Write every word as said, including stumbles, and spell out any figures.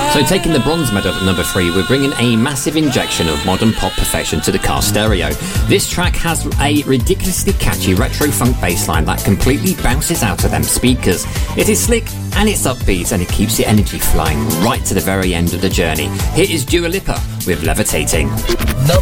So taking the bronze medal at number three, we're bringing a massive injection of modern pop perfection to the car stereo. This track has a ridiculously catchy retro funk bass line that completely bounces out of them speakers. It is slick and it's upbeat and it keeps your energy flying right to the very end of the journey. Here is Dua Lipa with Levitating.